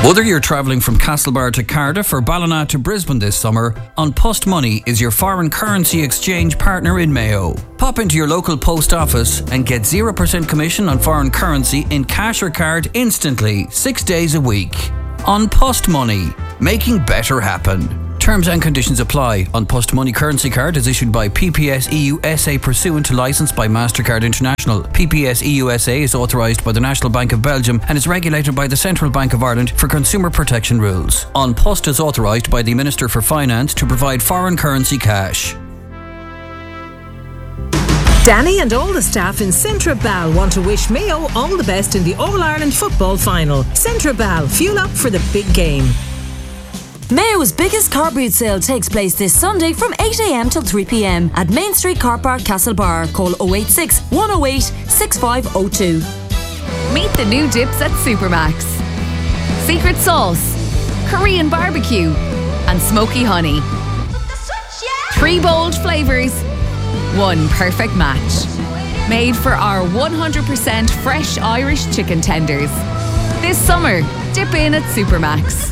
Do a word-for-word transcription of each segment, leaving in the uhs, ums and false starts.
Whether you're travelling from Castlebar to Cardiff or Ballina to Brisbane this summer, An Post Money is your foreign currency exchange partner in Mayo. Pop into your local post office and get zero percent commission on foreign currency in cash or card instantly, six days a week. An Post Money, making better happen. Terms and conditions apply. An Post Money currency card is issued by P P S E U S A pursuant to licence by MasterCard International. P P S E U S A is authorised by the National Bank of Belgium and is regulated by the Central Bank of Ireland for consumer protection rules. An Post is authorised by the Minister for Finance to provide foreign currency cash. Danny and all the staff in Centra Bal want to wish Mayo all the best in the All-Ireland football final. Centra Bal, fuel up for the big game. Mayo's biggest car boot sale takes place this Sunday from eight a m till three p m at Main Street Car Park, Castlebar. Call oh eight six, one oh eight, six five oh two. Meet the new dips at Supermax. Secret sauce, Korean barbecue, and smoky honey. Three bold flavours, one perfect match. Made for our one hundred percent fresh Irish chicken tenders. This summer, dip in at Supermax.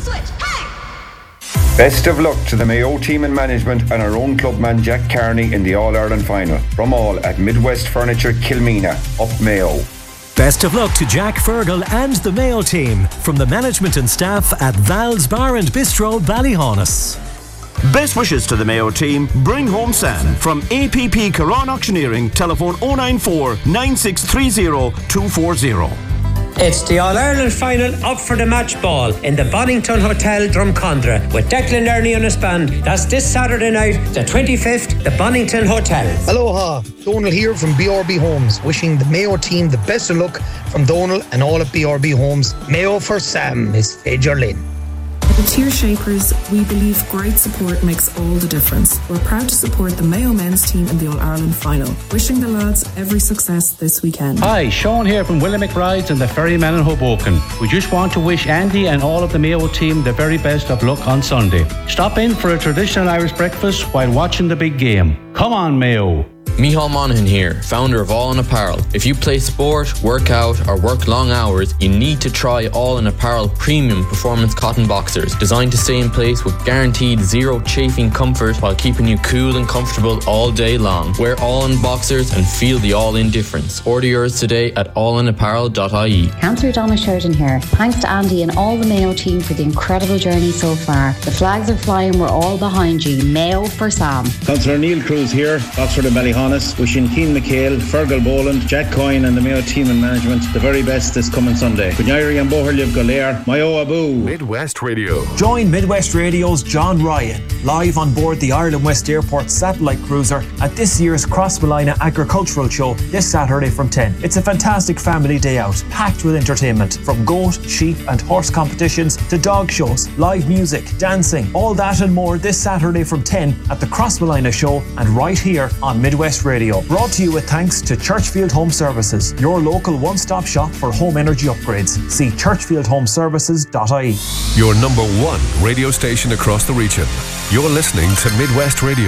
Best of luck to the Mayo team and management and our own clubman Jack Carney in the All-Ireland final. From all at Midwest Furniture Kilmina, up Mayo. Best of luck to Jack Fergal and the Mayo team from the management and staff at Val's Bar and Bistro, Ballyhonus. Best wishes to the Mayo team. Bring home Sam from A P P Caron Auctioneering. Telephone oh nine four, nine six three oh, two four oh. It's the All-Ireland final up for the match ball in the Bonington Hotel, Drumcondra, with Declan Ernie on his band. That's this Saturday night, the twenty-fifth, the Bonington Hotel. Aloha, Donal here from B R B Homes, wishing the Mayo team the best of luck from Donal and all at B R B Homes. Mayo for Sam, Miss Fager Lynn. At Tier Shapers, we believe great support makes all the difference. We're proud to support the Mayo men's team in the All-Ireland final. Wishing the lads every success this weekend. Hi, Sean here from Willamette Rides and the Ferryman in Hoboken. We just want to wish Andy and all of the Mayo team the very best of luck on Sunday. Stop in for a traditional Irish breakfast while watching the big game. Come on, Mayo. Micheál Monaghan here, founder of All In Apparel. If you play sport, work out, or work long hours, you need to try All In Apparel premium performance cotton boxers, designed to stay in place with guaranteed zero chafing comfort while keeping you cool and comfortable all day long. Wear All In boxers and feel the All In difference. Order yours today at all in apparel dot I E. Councillor Donna Sheridan here. Thanks to Andy and all the Mayo team for the incredible journey so far. The flags are flying, we're all behind you. Mayo for Sam. Councillor Neil Cruz here, Oxford and Ballyhonus. Wishing Keane McHale, Fergal Boland, Jack Coyne and the Mayo team and management the very best this coming Sunday. Gunyari and Boherliv Golair, Mayo Abu. Midwest Radio. Join Midwest Radio's John Ryan live on board the Ireland West Airport satellite cruiser at this year's Crossmolina Agricultural Show this Saturday from ten. It's a fantastic family day out, packed with entertainment, from goat, sheep and horse competitions to dog shows, live music, dancing, all that and more this Saturday from ten at the Crossmolina Show and right here on Midwest Radio. Brought to you with thanks to Churchfield Home Services, your local one-stop shop for home energy upgrades. See churchfield home services dot I E. Your number one radio station across the region. You're listening to Midwest Radio.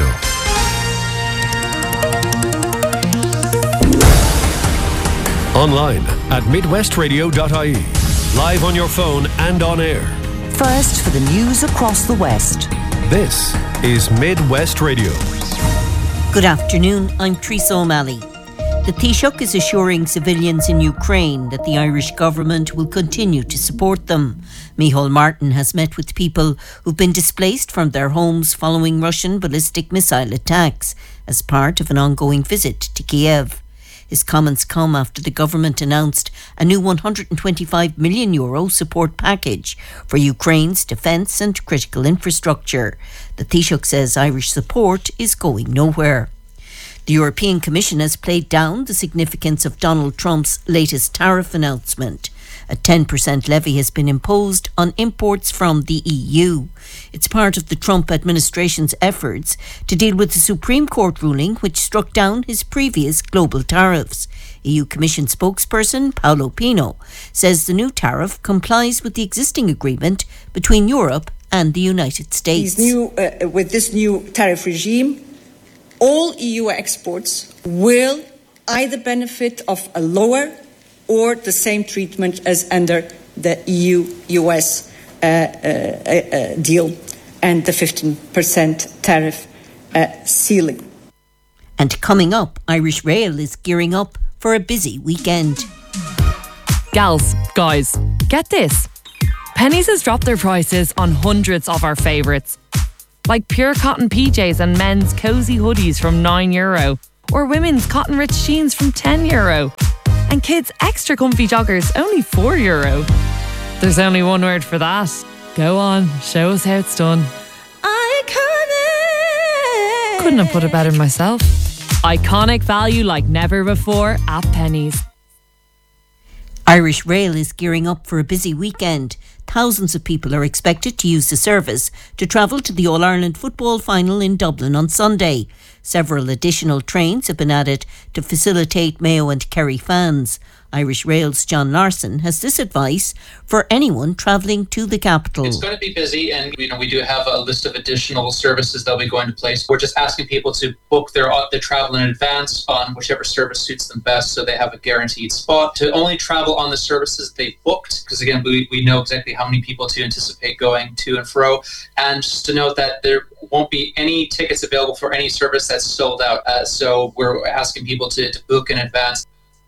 Online at midwest radio dot I E. Live on your phone and on air. First for the news across the West. This is Midwest Radio. Good afternoon, I'm Teresa O'Malley. The Taoiseach is assuring civilians in Ukraine that the Irish government will continue to support them. Micheál Martin has met with people who've been displaced from their homes following Russian ballistic missile attacks as part of an ongoing visit to Kiev. His comments come after the government announced a new one hundred twenty-five million euro support package for Ukraine's defence and critical infrastructure. The Taoiseach says Irish support is going nowhere. The European Commission has played down the significance of Donald Trump's latest tariff announcement. A ten percent levy has been imposed on imports from the E U. It's part of the Trump administration's efforts to deal with the Supreme Court ruling which struck down his previous global tariffs. E U Commission spokesperson Paolo Pino says the new tariff complies with the existing agreement between Europe and the United States. These new, uh, with this new tariff regime, all E U exports will either benefit of a lower or the same treatment as under the E U U S uh, uh, uh, deal and the fifteen percent tariff uh, ceiling. And coming up, Irish Rail is gearing up for a busy weekend. Gals, guys, get this. Penneys has dropped their prices on hundreds of our favourites. Like pure cotton P Js and men's cosy hoodies from nine euro. Or women's cotton rich jeans from ten euro. And kids' extra comfy joggers only four euro. There's only one word for that. Go on, show us how it's done. Iconic! Couldn't have put it better myself. Iconic value like never before at Penneys. Irish Rail is gearing up for a busy weekend. Thousands of people are expected to use the service to travel to the All-Ireland football final in Dublin on Sunday. Several additional trains have been added to facilitate Mayo and Kerry fans. Irish Rail's John Larson has this advice for anyone travelling to the capital. It's going to be busy, and you know we do have a list of additional services that'll be going to place. We're just asking people to book their their travel in advance on whichever service suits them best, so they have a guaranteed spot. To only travel on the services they booked, because again we, we know exactly how many people to anticipate going to and fro. And just to note that there won't be any tickets available for any service that's sold out. Uh, so we're asking people to, to book in advance.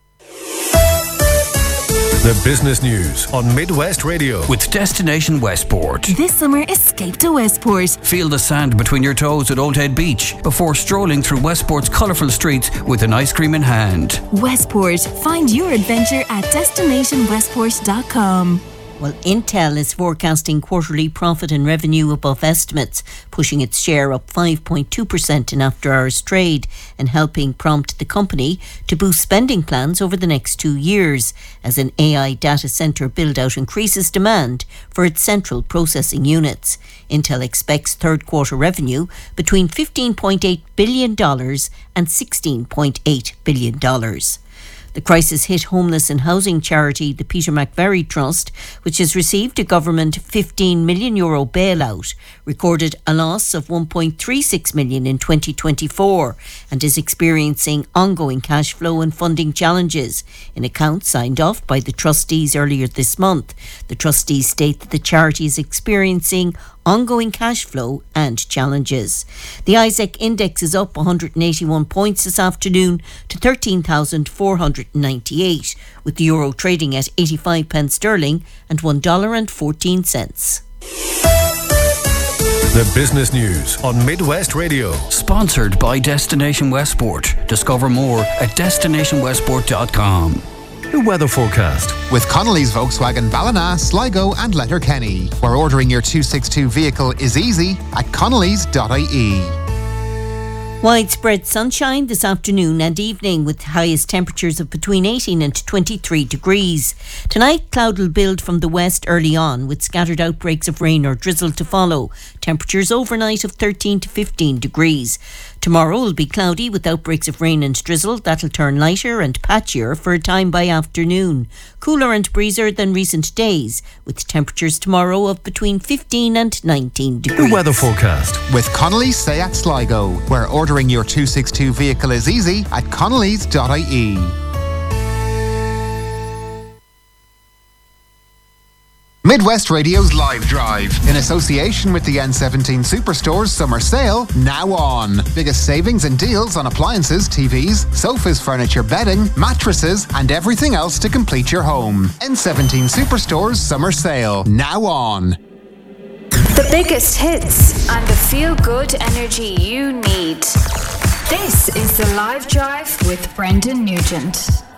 The business news on Midwest Radio. With Destination Westport. This summer, escape to Westport. Feel the sand between your toes at Old Head Beach before strolling through Westport's colourful streets with an ice cream in hand. Westport. Find your adventure at destination westport dot com. Well, Intel is forecasting quarterly profit and revenue above estimates, pushing its share up five point two percent in after-hours trade and helping prompt the company to boost spending plans over the next two years as an A I data centre build-out increases demand for its central processing units. Intel expects third-quarter revenue between fifteen point eight billion dollars and sixteen point eight billion dollars. The crisis hit homeless and housing charity, the Peter McVerry Trust, which has received a government fifteen million euro bailout, recorded a loss of one point three six million in twenty twenty-four and is experiencing ongoing cash flow and funding challenges. In accounts signed off by the trustees earlier this month, the trustees state that the charity is experiencing ongoing cash flow and challenges. The Isaac Index is up one hundred eighty-one points this afternoon to thirteen thousand four hundred ninety-eight, with the euro trading at eighty-five pence sterling and one dollar and fourteen cents. The business news on Midwest Radio. Sponsored by Destination Westport. Discover more at destination westport dot com. The weather forecast. With Connolly's Volkswagen Ballina, Sligo and Letterkenny, where ordering your two sixty-two vehicle is easy at connellys dot I E. Widespread sunshine this afternoon and evening with highest temperatures of between eighteen and twenty-three degrees. Tonight, cloud will build from the west early on with scattered outbreaks of rain or drizzle to follow. Temperatures overnight of thirteen to fifteen degrees. Tomorrow will be cloudy with outbreaks of rain and drizzle. That'll turn lighter and patchier for a time by afternoon. Cooler and breezier than recent days with temperatures tomorrow of between fifteen and nineteen degrees. The weather forecast. With Connolly's Seat Sligo, where ordering your two sixty-two vehicle is easy at connellys dot I E. Midwest Radio's Live Drive, in association with the N seventeen Superstore's Summer Sale, now on. Biggest savings and deals on appliances, T Vs, sofas, furniture, bedding, mattresses, and everything else to complete your home. N seventeen Superstore's Summer Sale, now on. The biggest hits and the feel-good energy you need. This is the Live Drive with Brendan Nugent.